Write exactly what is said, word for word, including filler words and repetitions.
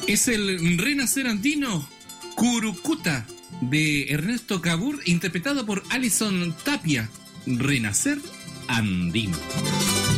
Es el Renacer Andino, Curucuta, de Ernesto Cabur, interpretado por Alison Tapia. Renacer Andino.